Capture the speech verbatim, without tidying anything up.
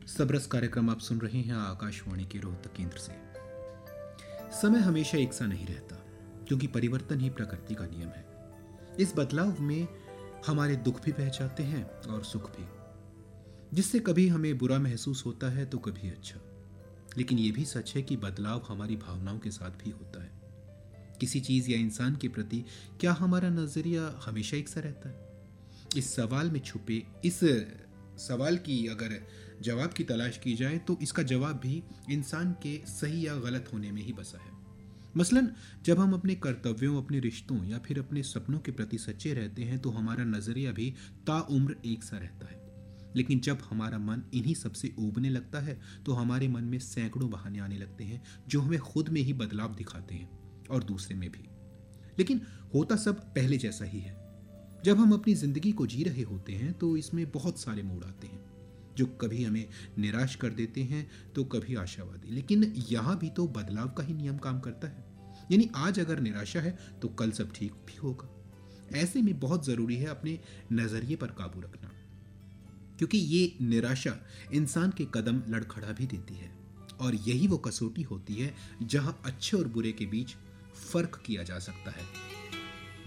सबरस कार्यक्रम आप सुन रहे हैं आकाशवाणी के रोहतक केंद्र से। समय हमेशा एक सा नहीं रहता, क्योंकि परिवर्तन ही प्रकृति का नियम है। इस बदलाव में हमारे दुख भी बह जाते हैं और सुख भी, जिससे कभी हमें बुरा महसूस होता है तो कभी अच्छा। लेकिन यह भी सच है कि बदलाव हमारी भावनाओं के साथ भी होता है। किसी चीज या इंसान के प्रति क्या हमारा नजरिया हमेशा एक सा रहता है? इस सवाल में छुपे इस सवाल की अगर जवाब की तलाश की जाए तो इसका जवाब भी इंसान के सही या गलत होने में ही बसा है। मसलन जब हम अपने कर्तव्यों, अपने रिश्तों या फिर अपने सपनों के प्रति सच्चे रहते हैं तो हमारा नजरिया भी ताउम्र एक सा रहता है। लेकिन जब हमारा मन इन्हीं सबसे ऊबने लगता है तो हमारे मन में सैकड़ों बहाने आने लगते हैं जो हमें खुद में ही बदलाव दिखाते हैं और दूसरे में भी। लेकिन होता सब पहले जैसा ही है। जब हम अपनी जिंदगी को जी रहे होते हैं तो इसमें बहुत सारे मोड़ आते हैं जो कभी हमें निराश कर देते हैं तो कभी आशावादी। लेकिन यहाँ भी तो बदलाव का ही नियम काम करता है। यानी आज अगर निराशा है तो कल सब ठीक भी होगा। ऐसे में बहुत जरूरी है अपने नजरिए पर काबू रखना, क्योंकि ये निराशा इंसान के कदम लड़खड़ा भी देती है और यही वो कसौटी होती है जहां अच्छे और बुरे के बीच फर्क किया जा सकता है।